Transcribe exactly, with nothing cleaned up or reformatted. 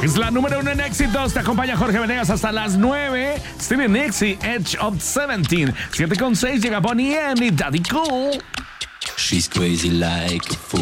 Es la número uno en éxitos. Te acompaña Jorge Venegas hasta las nueve. Stevie Nicks y Edge of seventeen. siete con seis llega Bonnie M y Daddy Cool. She's crazy like a fool.